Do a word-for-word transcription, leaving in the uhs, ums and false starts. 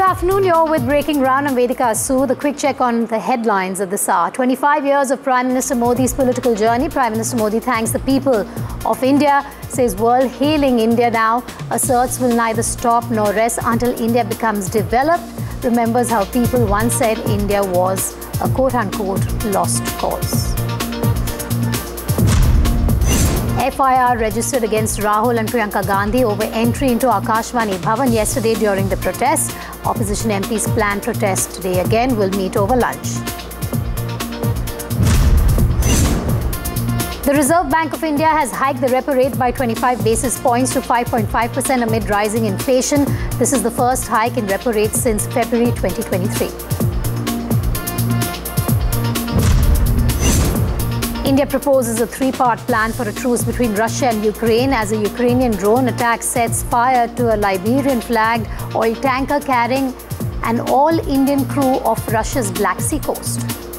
afternoon, you're with Breaking Ground. I'm Vedika Asu. The quick check on the headlines of this hour. twenty-five years of Prime Minister Modi's political journey. Prime Minister Modi thanks the people of India, says world hailing India now, asserts will neither stop nor rest until India becomes developed, remembers how people once said India was a quote-unquote lost cause. F I R registered against Rahul and Priyanka Gandhi over entry into Akashvani Bhavan yesterday during the protest. Opposition M Ps plan protest today again, will meet over lunch. The Reserve Bank of India has hiked the repo rate by twenty-five basis points to five point five percent amid rising inflation. This is the first hike in repo rates since February twenty twenty-three. India proposes a three-part plan for a truce between Russia and Ukraine as a Ukrainian drone attack sets fire to a Liberian-flagged oil tanker carrying an all-Indian crew off Russia's Black Sea coast.